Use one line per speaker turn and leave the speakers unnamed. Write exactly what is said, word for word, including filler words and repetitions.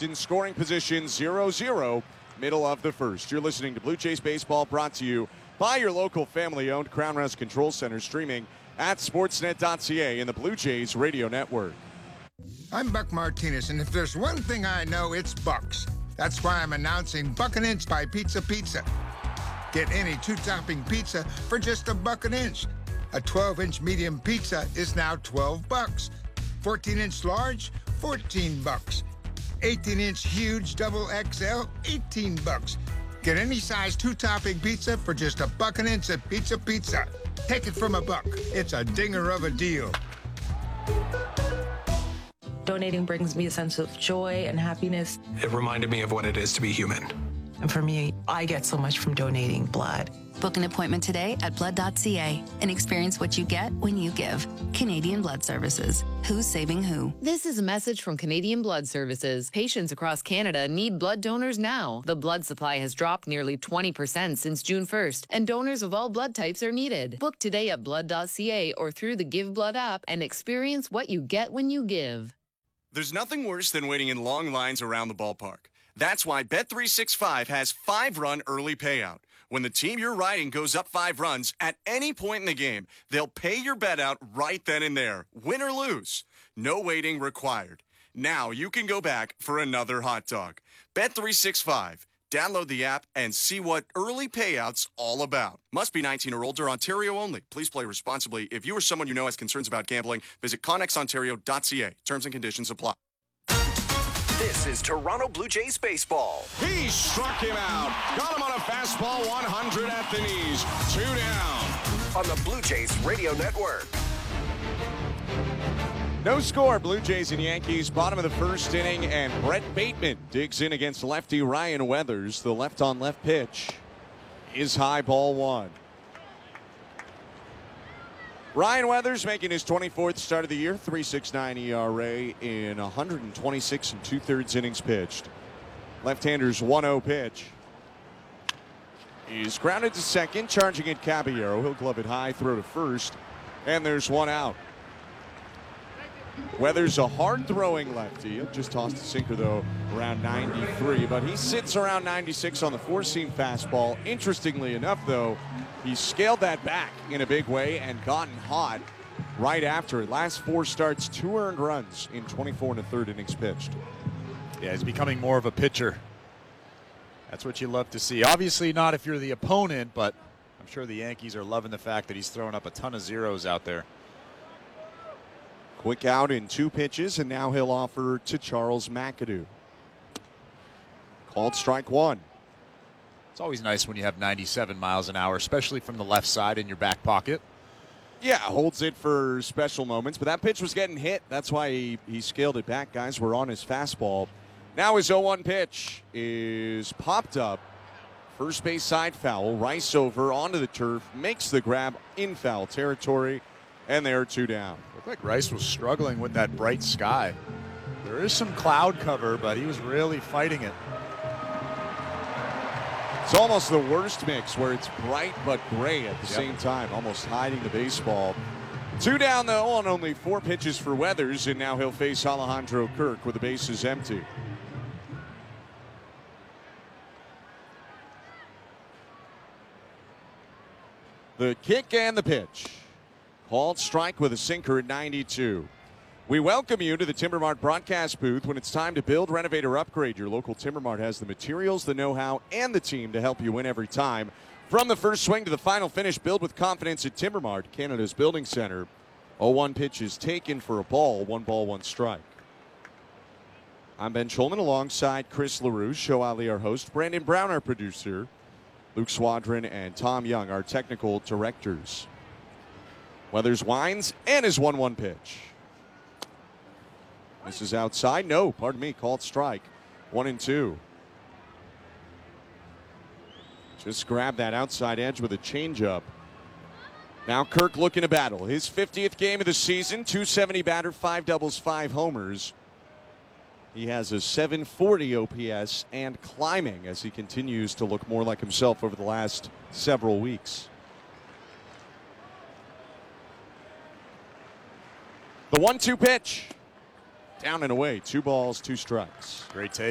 in scoring position, zero zero, middle of the first. You're listening to Blue Jays Baseball, brought to you by your local family-owned Crown Rest Control Center, streaming at sportsnet dot c a in the Blue Jays Radio Network.
I'm Buck Martinez, and if there's one thing I know, it's Bucks. That's why I'm announcing Buck an Inch by Pizza Pizza. Get any two-topping pizza for just a buck an inch. A twelve-inch medium pizza is now twelve bucks. fourteen-inch large, fourteen bucks. eighteen-inch huge double X L, eighteen bucks. Get any size two-topping pizza for just a buck an inch at Pizza Pizza. Take it from a buck. It's a dinger of a deal.
Donating brings me a sense of joy and happiness.
It reminded me of what it is to be human.
And for me, I get so much from donating blood.
Book an appointment today at blood dot c a and experience what you get when you give. Canadian Blood Services. Who's saving who?
This is a message from Canadian Blood Services. Patients across Canada need blood donors now. The blood supply has dropped nearly twenty percent since June first, and donors of all blood types are needed. Book today at blood dot c a or through the Give Blood app and experience what you get when you give.
There's nothing worse than waiting in long lines around the ballpark. That's why Bet three sixty-five has five-run early payout. When the team you're riding goes up five runs at any point in the game, they'll pay your bet out right then and there, win or lose. No waiting required. Now you can go back for another hot dog. Bet three sixty-five. Download the app and see what early payouts all about. Must be nineteen or older, Ontario only. Please play responsibly. If you or someone you know has concerns about gambling, visit connex ontario dot c a. Terms and conditions apply.
This is Toronto Blue Jays baseball.
He struck him out. Got him on a fastball, one hundred at the knees. Two down.
On the Blue Jays Radio Network.
No score, Blue Jays and Yankees, bottom of the first inning, and Brett Bateman digs in against lefty Ryan Weathers. The left-on-left pitch is high, ball one. Ryan Weathers making his twenty-fourth start of the year, three point six nine E R A in one hundred twenty-six and two-thirds innings pitched. Left-hander's one oh pitch. He's grounded to second, charging at Caballero. He'll glove it high, throw to first, and there's one out. Weathers a hard-throwing lefty. He'll just tossed a sinker, though, around ninety-three, but he sits around ninety-six on the four-seam fastball. Interestingly enough, though, he scaled that back in a big way and gotten hot right after it. Last four starts, two earned runs in twenty-four and a third innings pitched.
Yeah, he's becoming more of a pitcher. That's what you love to see. Obviously not if you're the opponent, but I'm sure the Yankees are loving the fact that he's throwing up a ton of zeros out there.
Quick out in two pitches, and now he'll offer to Charles McAdoo. Called strike one.
It's always nice when you have ninety-seven miles an hour, especially from the left side in your back pocket.
Yeah, holds it for special moments, but that pitch was getting hit. That's why he, he scaled it back. Guys were on his fastball. Now his oh one pitch is popped up. First base side foul. Rice over onto the turf, makes the grab in foul territory, and they're two down.
Looked like Rice was struggling with that bright sky. There is some cloud cover, but he was really fighting it.
It's almost the worst mix where it's bright but gray at the
Yep.
same time, almost hiding the baseball. Two down, though, on only four pitches for Weathers, and now he'll face Alejandro Kirk with the bases empty. The kick and the pitch. Called strike with a sinker at ninety-two. We welcome you to the TimberMart broadcast booth. When it's time to build, renovate, or upgrade, your local TimberMart has the materials, the know-how, and the team to help you win every time. From the first swing to the final finish, build with confidence at TimberMart, Canada's building center. oh one pitch is taken for a ball, one ball, one strike. I'm Ben Schulman alongside Chris LaRue, Show Ali, our host, Brandon Brown, our producer, Luke Swadron, and Tom Young, our technical directors. Weathers winds and his one one pitch. This is outside. No, pardon me, called strike. One and two. Just grabbed that outside edge with a changeup. Now Kirk looking to battle. His fiftieth game of the season, two seventy batter, five doubles, five homers. He has a seven forty O P S and climbing as he continues to look more like himself over the last several weeks. The one two pitch. Down and away. Two balls, two strikes.
Great take.